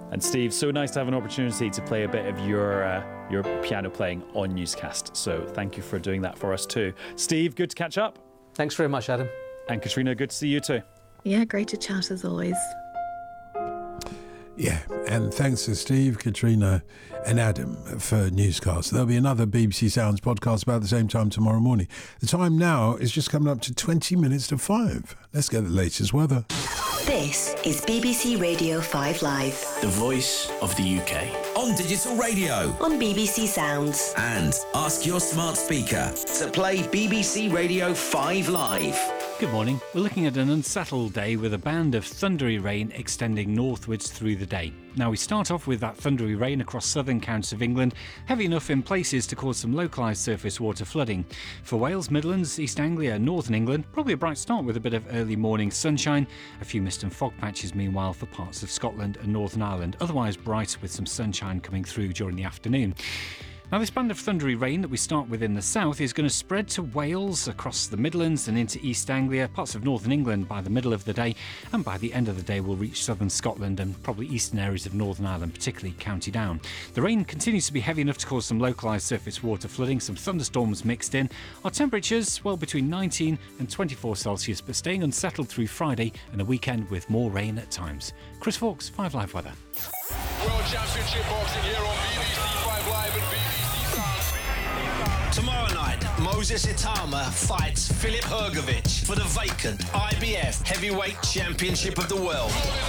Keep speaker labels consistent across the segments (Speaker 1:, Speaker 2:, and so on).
Speaker 1: And Steve, so nice to have an opportunity to play a bit of your piano playing on Newscast. So thank you for doing that for us too. Steve, good to catch up.
Speaker 2: Thanks very much, Adam.
Speaker 1: And Katrina, good to see you too.
Speaker 3: Yeah, great to chat as always.
Speaker 4: Yeah, and thanks to Steve, Katrina and Adam for Newscast. There'll be another BBC Sounds podcast about the same time tomorrow morning. The time now is just coming up to 20 minutes to 5. Let's get the latest weather.
Speaker 5: This is BBC Radio 5 Live.
Speaker 6: The voice of the UK.
Speaker 7: On digital radio.
Speaker 5: On BBC Sounds.
Speaker 7: And ask your smart speaker to play BBC Radio 5 Live.
Speaker 8: Good morning. We're looking at an unsettled day with a band of thundery rain extending northwards through the day. Now we start off with that thundery rain across southern counties of England, heavy enough in places to cause some localised surface water flooding. For Wales, Midlands, East Anglia and Northern England, probably a bright start with a bit of early morning sunshine. A few mist and fog patches meanwhile for parts of Scotland and Northern Ireland, otherwise bright with some sunshine coming through during the afternoon. Now this band of thundery rain that we start with in the south is going to spread to Wales, across the Midlands and into East Anglia, parts of Northern England by the middle of the day, and by the end of the day will reach southern Scotland and probably eastern areas of Northern Ireland, particularly County Down. The rain continues to be heavy enough to cause some localised surface water flooding, some thunderstorms mixed in. Our temperatures, well, between 19 and 24 Celsius, but staying unsettled through Friday and a weekend with more rain at times. Chris Fawkes, 5 Live Weather.
Speaker 9: World Championship Boxing here on BBC 5 Live and BBC Sounds.
Speaker 6: Tomorrow night, Moses Itama fights Filip Hrgovic for the vacant IBF Heavyweight Championship of the World.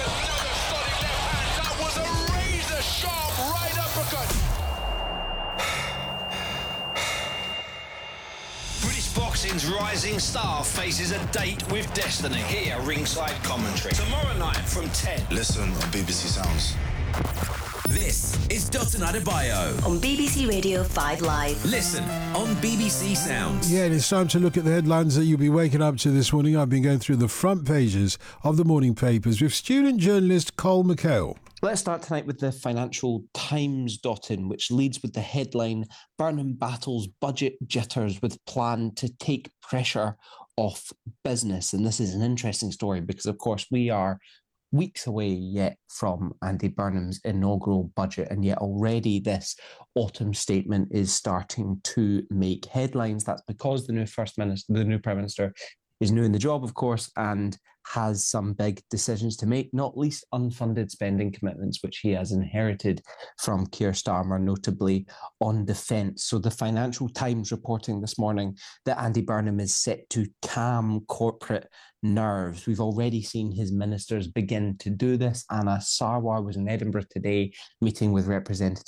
Speaker 9: That was a razor-sharp right uppercut.
Speaker 6: British boxing's rising star faces a date with destiny. Here, ringside commentary. Tomorrow night from 10.
Speaker 10: Listen on BBC Sounds.
Speaker 7: This is Dotun Adebayo.
Speaker 5: On BBC Radio 5 Live.
Speaker 7: Listen on BBC Sounds.
Speaker 4: Yeah, and it's time to look at the headlines that you'll be waking up to this morning. I've been going through the front pages of the morning papers with student journalist Cole McHale.
Speaker 11: Let's start tonight with the Financial Times dot-in, which leads with the headline, Burnham battles budget jitters with plan to take pressure off business. And this is an interesting story because, of course, we are weeks away yet from Andy Burnham's inaugural budget, and yet already this autumn statement is starting to make headlines. That's because the new Prime Minister is new in the job, of course, and has some big decisions to make, not least unfunded spending commitments, which he has inherited from Keir Starmer, notably on defence. So the Financial Times reporting this morning that Andy Burnham is set to calm corporate nerves. We've already seen his ministers begin to do this. Anna Sarwar was in Edinburgh today, meeting with representatives